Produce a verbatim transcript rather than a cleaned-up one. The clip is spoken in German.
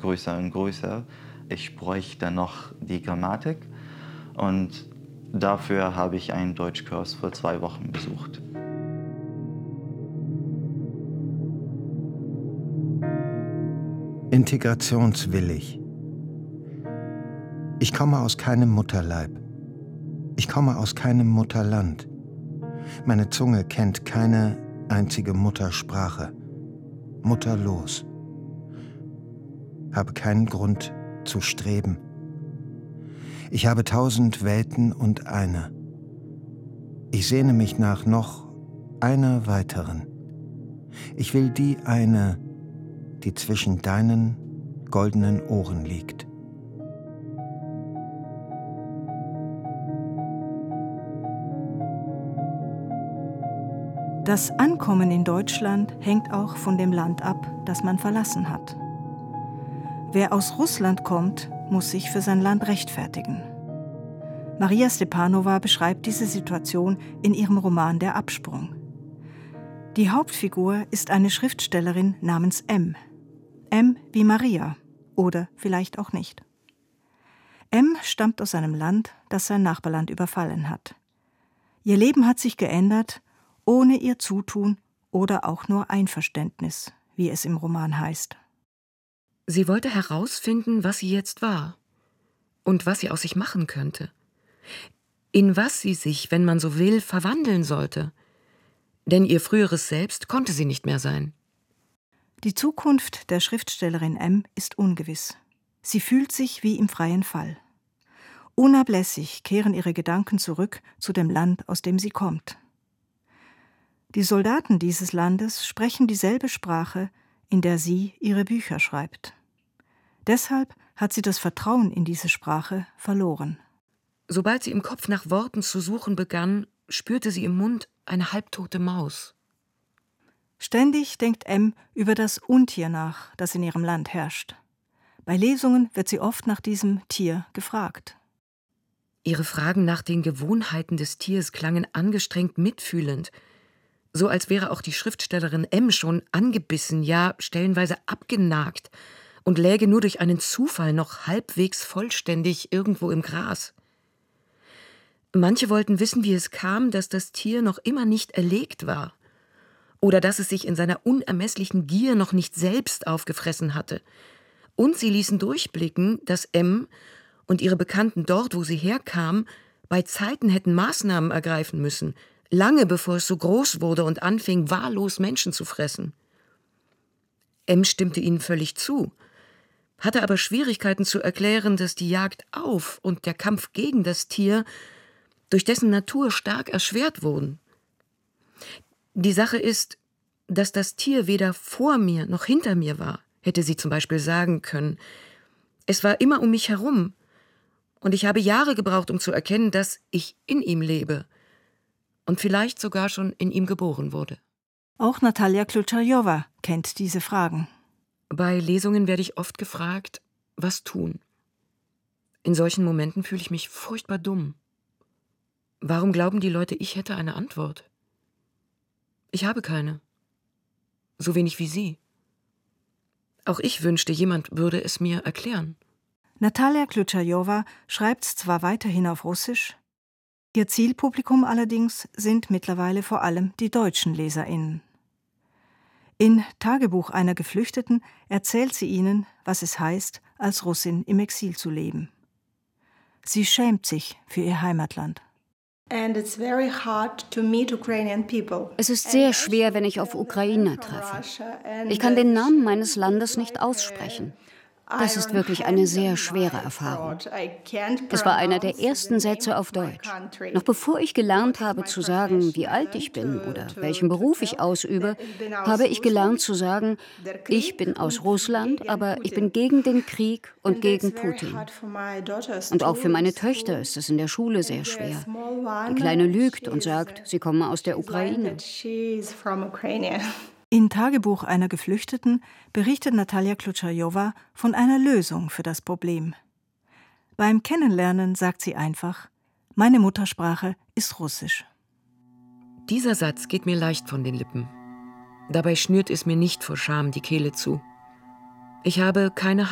größer und größer. Ich bräuchte noch die Grammatik und dafür habe ich einen Deutschkurs für zwei Wochen besucht. Integrationswillig. Ich komme aus keinem Mutterleib. Ich komme aus keinem Mutterland. Meine Zunge kennt keine einzige Muttersprache. Mutterlos. Habe keinen Grund zu streben. Ich habe tausend Welten und eine. Ich sehne mich nach noch einer weiteren. Ich will die eine, die zwischen deinen goldenen Ohren liegt. Das Ankommen in Deutschland hängt auch von dem Land ab, das man verlassen hat. Wer aus Russland kommt, muss sich für sein Land rechtfertigen. Maria Stepanova beschreibt diese Situation in ihrem Roman Der Absprung. Die Hauptfigur ist eine Schriftstellerin namens M. M wie Maria oder vielleicht auch nicht. M stammt aus einem Land, das sein Nachbarland überfallen hat. Ihr Leben hat sich geändert, ohne ihr Zutun oder auch nur Einverständnis, wie es im Roman heißt. Sie wollte herausfinden, was sie jetzt war und was sie aus sich machen könnte. In was sie sich, wenn man so will, verwandeln sollte. Denn ihr früheres Selbst konnte sie nicht mehr sein. Die Zukunft der Schriftstellerin M ist ungewiss. Sie fühlt sich wie im freien Fall. Unablässig kehren ihre Gedanken zurück zu dem Land, aus dem sie kommt. Die Soldaten dieses Landes sprechen dieselbe Sprache, in der sie ihre Bücher schreibt. Deshalb hat sie das Vertrauen in diese Sprache verloren. Sobald sie im Kopf nach Worten zu suchen begann, spürte sie im Mund eine halbtote Maus. Ständig denkt M über das Untier nach, das in ihrem Land herrscht. Bei Lesungen wird sie oft nach diesem Tier gefragt. Ihre Fragen nach den Gewohnheiten des Tiers klangen angestrengt mitfühlend, so als wäre auch die Schriftstellerin M schon angebissen, ja stellenweise abgenagt und läge nur durch einen Zufall noch halbwegs vollständig irgendwo im Gras. Manche wollten wissen, wie es kam, dass das Tier noch immer nicht erlegt war oder dass es sich in seiner unermesslichen Gier noch nicht selbst aufgefressen hatte. Und sie ließen durchblicken, dass M und ihre Bekannten dort, wo sie herkam, bei Zeiten hätten Maßnahmen ergreifen müssen, lange bevor es so groß wurde und anfing, wahllos Menschen zu fressen. M stimmte ihnen völlig zu, hatte aber Schwierigkeiten zu erklären, dass die Jagd auf und der Kampf gegen das Tier durch dessen Natur stark erschwert wurden. Die Sache ist, dass das Tier weder vor mir noch hinter mir war, hätte sie zum Beispiel sagen können. Es war immer um mich herum, und ich habe Jahre gebraucht, um zu erkennen, dass ich in ihm lebe und vielleicht sogar schon in ihm geboren wurde. Auch Natalia Klutscharjowa kennt diese Fragen. Bei Lesungen werde ich oft gefragt, was tun. In solchen Momenten fühle ich mich furchtbar dumm. Warum glauben die Leute, ich hätte eine Antwort? Ich habe keine. So wenig wie Sie. Auch ich wünschte, jemand würde es mir erklären. Natalia Klutscharjowa schreibt zwar weiterhin auf Russisch, ihr Zielpublikum allerdings sind mittlerweile vor allem die deutschen LeserInnen. In Tagebuch einer Geflüchteten erzählt sie ihnen, was es heißt, als Russin im Exil zu leben. Sie schämt sich für ihr Heimatland. Es ist sehr schwer, wenn ich auf Ukrainer treffe. Ich kann den Namen meines Landes nicht aussprechen. Das ist wirklich eine sehr schwere Erfahrung. Es war einer der ersten Sätze auf Deutsch. Noch bevor ich gelernt habe zu sagen, wie alt ich bin oder welchen Beruf ich ausübe, habe ich gelernt zu sagen, ich bin aus Russland, aber ich bin gegen den Krieg und gegen Putin. Und auch für meine Töchter ist es in der Schule sehr schwer. Die Kleine lügt und sagt, sie komme aus der Ukraine. In Tagebuch einer Geflüchteten berichtet Natalia Klutscharjowa von einer Lösung für das Problem. Beim Kennenlernen sagt sie einfach, meine Muttersprache ist Russisch. Dieser Satz geht mir leicht von den Lippen. Dabei schnürt es mir nicht vor Scham die Kehle zu. Ich habe keine